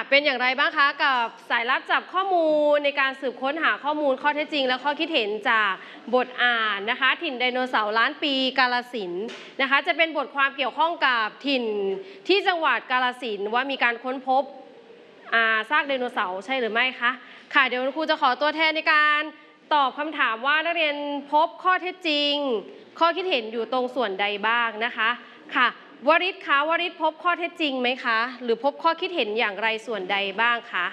เป็นอย่างไรบ้างคะกับสายลับจับข้อมูลในการสืบค้นหาข้อมูลข้อเท็จจริงและข้อคิดเห็นจากบทอ่านนะคะถิ่นไดโนเสาร์ล้านปีกาฬสินธุ์นะคะจะเป็นบทความเกี่ยวข้องกับถิ่นที่จังหวัดกาฬสินธุ์ว่ามีการค้นพบซากไดโนเสาร์ใช่หรือไม่คะค่ะเดี๋ยวคุณครูจะขอตัวแทนในการตอบคำถามว่านักเรียนพบข้อเท็จจริงข้อคิดเห็นอยู่ตรงส่วนใดบ้างนะคะค่ะวริศคะวริศพบข้อเท็จจริงไหมคะหรือพบข้อคิดเห็นอย่างไรส่วนใดบ้างคะ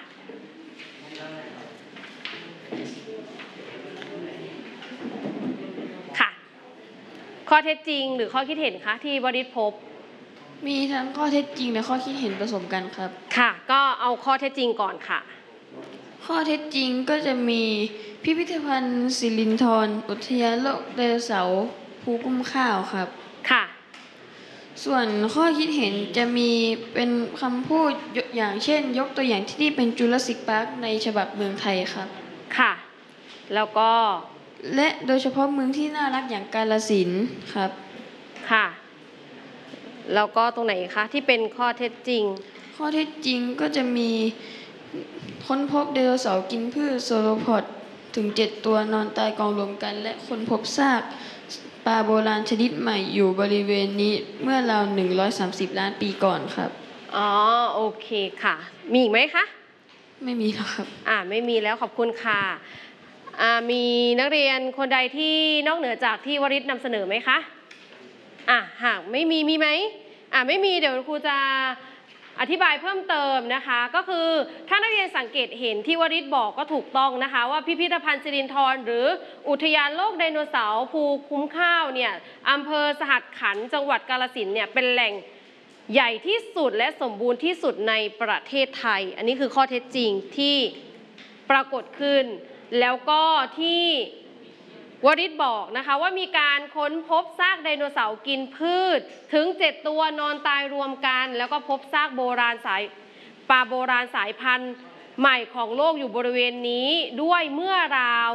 ค่ะข้อเท็จจริงหรือข้อคิดเห็นคะที่วริศพบมีทั้งข้อเท็จจริงและข้อคิดเห็นผสมกันครับค่ะก็เอาข้อเท็จจริงก่อนค่ะข้อเท็จจริงก็จะมีพิพิธภัณฑ์สิรินธรอุทยานโลกไดโนเสาร์ภูกุ้มข้าวครับค่ะส่วนข้อคิดเห็นจะมีเป็นคำพูดอย่างเช่นยกตัวอย่างที่นี่เป็นจูราสสิคพาร์คในฉบับเมืองไทยครับค่ะแล้วก็และโดยเฉพาะเมืองที่น่ารักอย่างกาฬสินธุ์ครับค่ะแล้วก็ตรงไหนคะที่เป็นข้อเท็จจริงข้อเท็จจริงก็จะมีค้นพบไดโนเสาร์กินพืชโซโลพอดถึง7 ตัวนอนตายกองรวมกันและค้นพบซากปลาโบราณชนิดใหม่อยู่บริเวณนี้เมื่อราว130 ล้านปีก่อนครับอ๋อโอเคค่ะมีอีกไหมคะไม่มีแล้วครับไม่มีแล้วขอบคุณค่ะมีนักเรียนคนใดที่นอกเหนือจากที่วริศนำเสนอไหมคะหากไม่มีมีไหมไม่มีเดี๋ยวครูจะอธิบายเพิ่มเติมนะคะก็คือถ้านักเรียนสังเกตเห็นที่วริศบอกก็ถูกต้องนะคะว่าพิพิธภัณฑ์สิรินธรหรืออุทยานโลกไดโนเสาร์ภูคุ้มข้าวเนี่ยอำเภอสหัสขันธ์จังหวัดกาฬสินธุ์เนี่ยเป็นแหล่งใหญ่ที่สุดและสมบูรณ์ที่สุดในประเทศไทยอันนี้คือข้อเท็จจริงที่ปรากฏขึ้นแล้วก็ที่วริศบอกนะคะว่ามีการค้นพบซากไดโนเสาร์กินพืชถึง7 ตัวนอนตายรวมกันแล้วก็พบซากปลาโบราณสายพันธุ์ใหม่ของโลกอยู่บริเวณนี้ด้วยเมื่อราว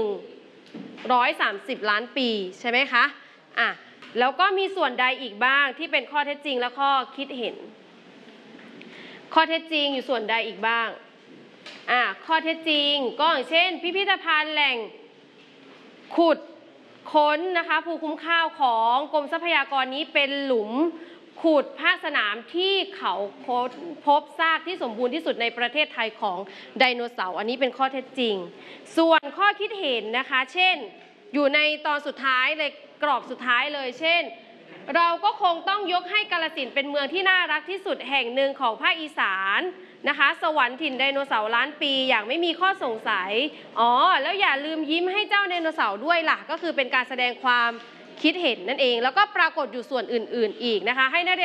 130 ล้านปีใช่ไหมคะแล้วก็มีส่วนใดอีกบ้างที่เป็นข้อเท็จจริงและข้อคิดเห็นข้อเท็จจริงอยู่ส่วนใดอีกบ้างข้อเท็จจริงก็อย่างเช่นพิพิธภัณฑ์แหล่งขุดค้นนะคะภูคุ้มข้าวของกรมทรัพยากรนี้เป็นหลุมขุดภาคสนามที่เขาพบซากที่สมบูรณ์ที่สุดในประเทศไทยของไดโนเสาร์อันนี้เป็นข้อเท็จจริงส่วนข้อคิดเห็นนะคะเช่นอยู่ในตอนสุดท้ายเลยกรอบสุดท้ายเลยเช่นเราก็คงต้องยกให้กาฬสินธุ์เป็นเมืองที่น่ารักที่สุดแห่งหนึ่งของภาคอีสานนะคะสวรรค์ถิ่นไดโนเสาร์ล้านปีอย่างไม่มีข้อสงสัยแล้วอย่าลืมยิ้มให้เจ้าไดโนเสาร์ด้วยล่ะก็คือเป็นการแสดงความคิดเห็นนั่นเองแล้วก็ปรากฏอยู่ส่วนอื่นๆอีกนะคะให้นักเรียน